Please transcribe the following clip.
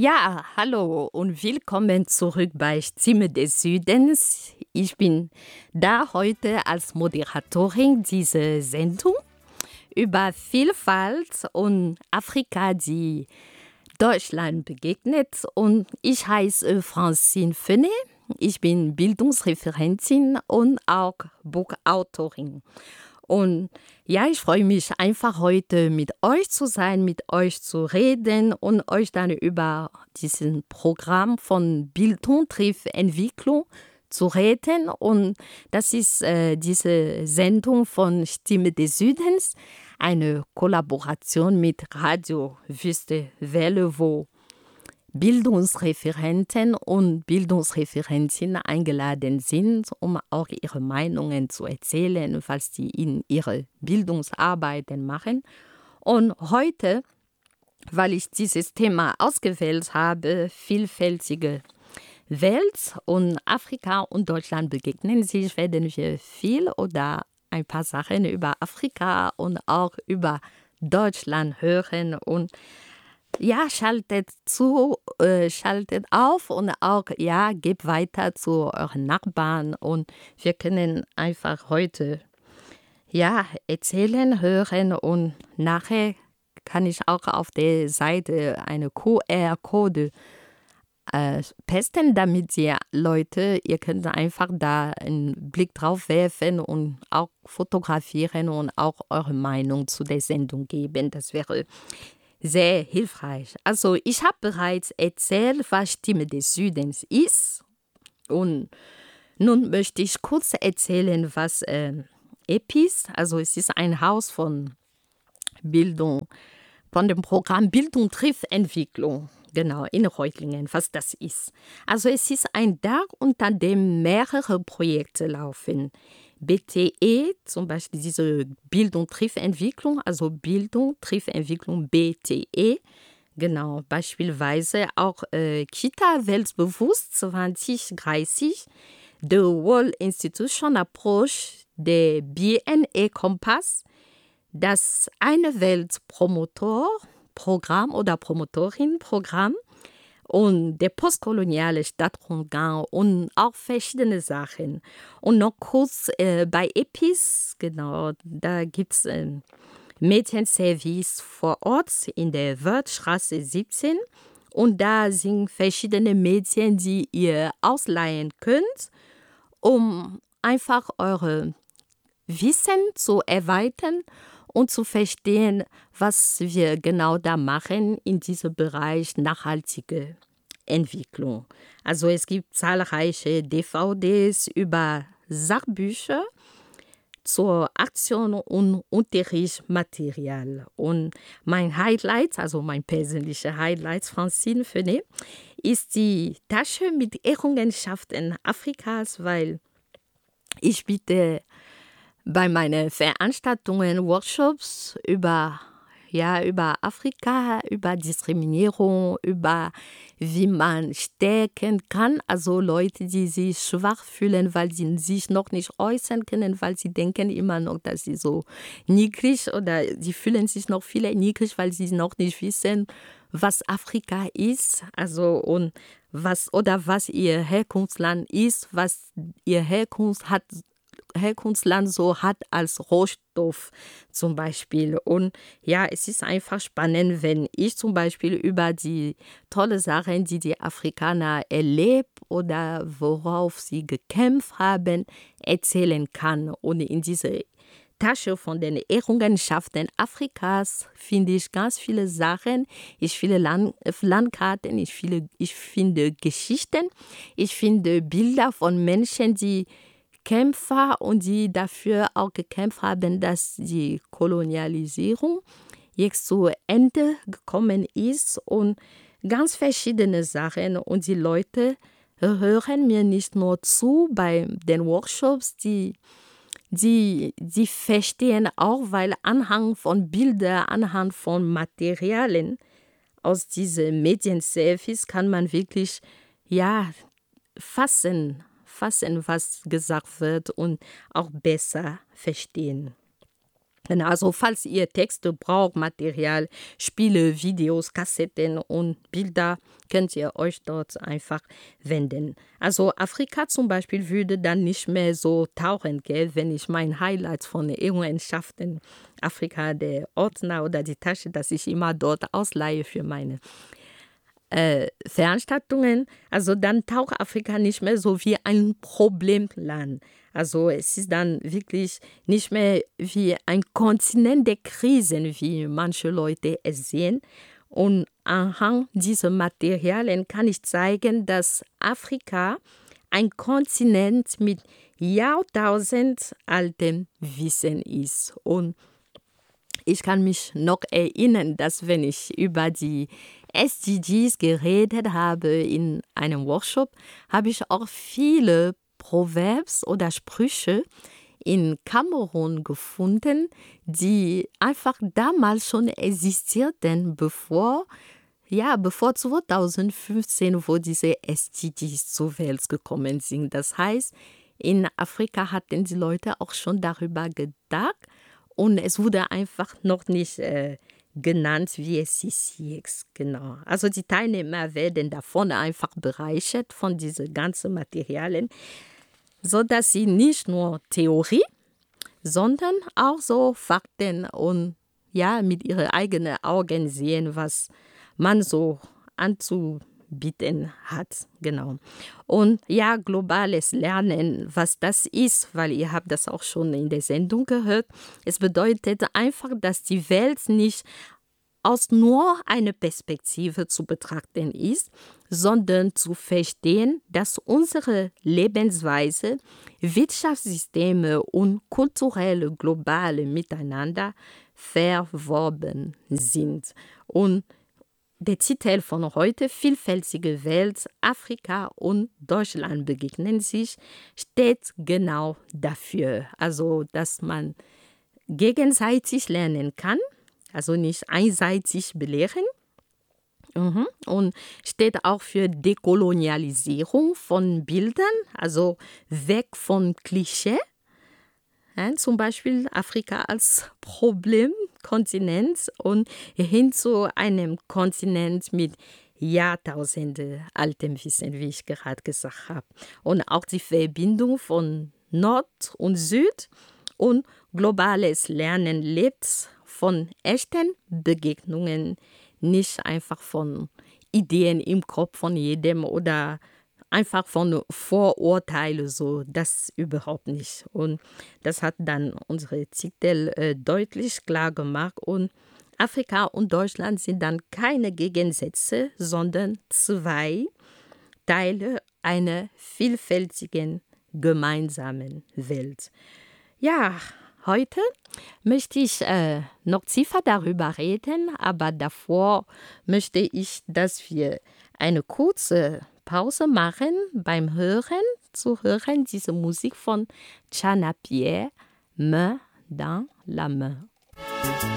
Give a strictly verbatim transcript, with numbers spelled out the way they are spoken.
Ja, hallo und willkommen zurück bei Stimme des Südens. Ich bin da heute als Moderatorin dieser Sendung über Vielfalt und Afrika, die Deutschland begegnet. Und ich heiße Francine Fenet. Ich bin Bildungsreferentin und auch Buchautorin. Und ja, ich freue mich einfach heute mit euch zu sein, mit euch zu reden und euch dann über diesen Programm von Bildung trifft Entwicklung zu reden. Und das ist äh, diese Sendung von Stimme des Südens, eine Kollaboration mit Radio Wüste Welle, wo Bildungsreferenten und Bildungsreferentinnen eingeladen sind, um auch ihre Meinungen zu erzählen, falls sie in ihre Bildungsarbeiten machen. Und heute, weil ich dieses Thema ausgewählt habe, vielfältige Welt und Afrika und Deutschland begegnen sich, werden wir viel oder ein paar Sachen über Afrika und auch über Deutschland hören und ja, schaltet zu, äh, schaltet auf und auch, ja, gebt weiter zu euren Nachbarn und wir können einfach heute, ja, erzählen, hören und nachher kann ich auch auf der Seite eine Q R-Code äh, pesten, damit ihr Leute, ihr könnt einfach da einen Blick drauf werfen und auch fotografieren und auch eure Meinung zu der Sendung geben. Das wäre sehr hilfreich. Also ich habe bereits erzählt, was Stimme des Südens ist. Und nun möchte ich kurz erzählen, was äh, E P I ist. Also es ist ein Haus von Bildung, von dem Programm Bildung trifft Entwicklung. Genau, in Reutlingen, was das ist. Also es ist ein Dach, unter dem mehrere Projekte laufen. B T E, zum Beispiel diese Bildung trifft Entwicklung, also Bildung trifft Entwicklung B T E. Genau, beispielsweise auch äh, Kita Weltbewusst zwanzig dreißig, The World Institution Approach, der B N E-Kompass, das Eine Welt Promotor-Programm oder Promotorin-Programm und der postkoloniale Stadtrundgang und auch verschiedene Sachen. Und noch kurz äh, bei E P I S, genau, da gibt es ein Medienservice vor Ort in der Wörthstraße siebzehn und da sind verschiedene Medien, die ihr ausleihen könnt, um einfach eure Wissen zu erweitern und zu verstehen, was wir genau da machen in diesem Bereich nachhaltige Entwicklung. Also es gibt zahlreiche D V Ds über Sachbücher zur Aktion und Unterrichtsmaterial. Und mein Highlight, also mein persönlicher Highlight, Francine Fenet, ist die Tasche mit Errungenschaften Afrikas, weil ich biete bei meinen Veranstaltungen Workshops über, ja, über Afrika, über Diskriminierung, über wie man stärken kann. Also Leute, die sich schwach fühlen, weil sie sich noch nicht äußern können, weil sie denken immer noch, dass sie so niedrig oder sie fühlen sich noch viele niedrig, weil sie noch nicht wissen, was Afrika ist. Also und was oder was ihr Herkunftsland ist, was ihr Herkunft hat. Herkunftsland so hat als Rohstoff zum Beispiel. Und ja, es ist einfach spannend, wenn ich zum Beispiel über die tolle Sachen, die die Afrikaner erlebt oder worauf sie gekämpft haben, erzählen kann. Und in dieser Tasche von den Errungenschaften Afrikas finde ich ganz viele Sachen. Ich finde Land, Landkarten, ich, viele, ich finde Geschichten, ich finde Bilder von Menschen, die Kämpfer und die dafür auch gekämpft haben, dass die Kolonialisierung jetzt zu Ende gekommen ist und ganz verschiedene Sachen. Und die Leute hören mir nicht nur zu bei den Workshops, die, die, die verstehen auch, weil anhand von Bildern, anhand von Materialien aus diesem Medienservice kann man wirklich, ja, fassen, fassen, was gesagt wird und auch besser verstehen. Also falls ihr Texte braucht, Material, Spiele, Videos, Kassetten und Bilder, könnt ihr euch dort einfach wenden. Also Afrika zum Beispiel würde dann nicht mehr so tauchen, gell, wenn ich mein Highlights von Errungenschaften Afrika, der Ordner oder die Tasche, dass ich immer dort ausleihe für meine Äh, Veranstaltungen, also dann taucht Afrika nicht mehr so wie ein Problemland. Also es ist dann wirklich nicht mehr wie ein Kontinent der Krisen, wie manche Leute es sehen. Und anhand dieser Materialien kann ich zeigen, dass Afrika ein Kontinent mit Jahrtausend altem Wissen ist. Und ich kann mich noch erinnern, dass wenn ich über die S D Gs geredet habe in einem Workshop, habe ich auch viele Proverbs oder Sprüche in Kamerun gefunden, die einfach damals schon existierten, bevor, ja, bevor zweitausendfünfzehn, wo diese S D Gs zur Welt gekommen sind. Das heißt, in Afrika hatten die Leute auch schon darüber gedacht und es wurde einfach noch nicht äh, genannt, wie es ist jetzt. Genau. Also die Teilnehmer werden davon einfach bereichert von diesen ganzen Materialien, sodass sie nicht nur Theorie, sondern auch so Fakten und ja, mit ihren eigenen Augen sehen, was man so anzubieten hat. Genau. Und ja, globales Lernen, was das ist, weil ihr habt das auch schon in der Sendung gehört. Es bedeutet einfach, dass die Welt nicht aus nur einer Perspektive zu betrachten ist, sondern zu verstehen, dass unsere Lebensweise, Wirtschaftssysteme und kulturelle globale Miteinander verwoben sind. Und der Titel von heute, Vielfältige Welt, Afrika und Deutschland begegnen sich, steht genau dafür. Also, dass man gegenseitig lernen kann, also nicht einseitig belehren. Mhm. Und steht auch für Dekolonialisierung von Bildern, also weg von Klischee. Ja, zum Beispiel Afrika als Problemkontinent und hin zu einem Kontinent mit Jahrtausende altem Wissen, wie ich gerade gesagt habe. Und auch die Verbindung von Nord und Süd und globales Lernen lebt von echten Begegnungen, nicht einfach von Ideen im Kopf von jedem oder einfach von Vorurteilen, so, das überhaupt nicht. Und das hat dann unsere Titel äh, deutlich klar gemacht. Und Afrika und Deutschland sind dann keine Gegensätze, sondern zwei Teile einer vielfältigen gemeinsamen Welt. Ja, heute möchte ich äh, noch tiefer darüber reden, aber davor möchte ich, dass wir eine kurze Pause machen beim Hören, zu hören, diese Musik von Tchana Pierre, Main dans la main.